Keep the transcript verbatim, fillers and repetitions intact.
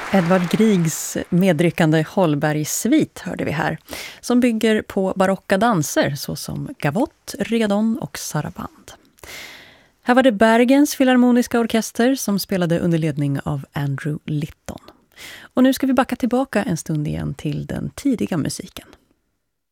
Edvard Griegs medryckande Holberg-svit hörde vi här, som bygger på barocka danser såsom gavott, rigadon och saraband. Här var det Bergens filharmoniska orkester som spelade under ledning av Andrew Litton. Och nu ska vi backa tillbaka en stund igen till den tidiga musiken.